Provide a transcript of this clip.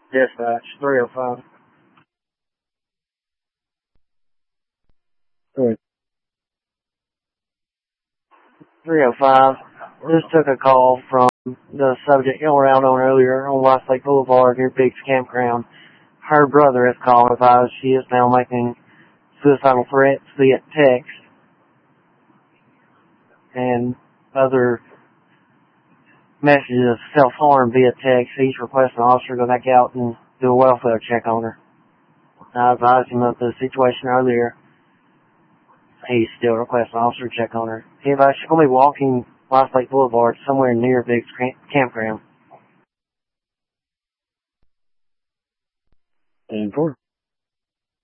Dispatch, 305. Good. 305. Just took a call from the subject you were out on earlier on West Lake Boulevard near Biggs Campground. Her brother has called and advised she is now making suicidal threats via text and other messages of self-harm via text. He's requesting an officer to go back out and do a welfare check on her. I advised him of the situation earlier. He's still requesting an officer check on her. He advised she's going to be walking West Lake Boulevard somewhere near Biggs Campground. And 4.